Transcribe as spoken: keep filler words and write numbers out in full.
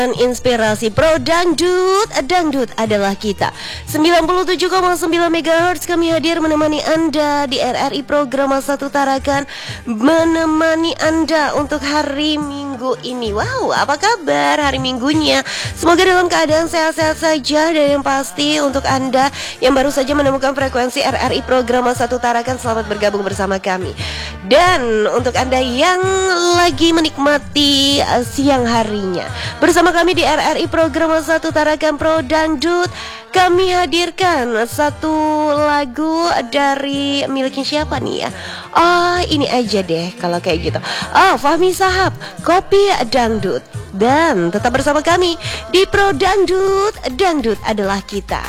Inspirasi Pro Dangdut, Dangdut adalah kita. Sembilan puluh tujuh koma sembilan megahertz kami hadir menemani Anda di R R I Program Satu Tarakan, menemani Anda untuk hari Minggu ini. Wow, apa kabar hari Minggunya? Semoga dalam keadaan sehat-sehat saja. Dan yang pasti untuk Anda yang baru saja menemukan frekuensi R R I Program Satu Tarakan, selamat bergabung bersama kami. Dan untuk Anda yang lagi menikmati uh, siang harinya bersama kami di R R I Program Satu Tarakan Pro Dangdut, kami hadirkan satu lagu dari miliknya siapa nih ya? Oh, ini aja deh kalau kayak gitu. Oh, Fahmi Sahab, Kopi Dangdut. Dan tetap bersama kami di Pro Dangdut, Dangdut adalah kita.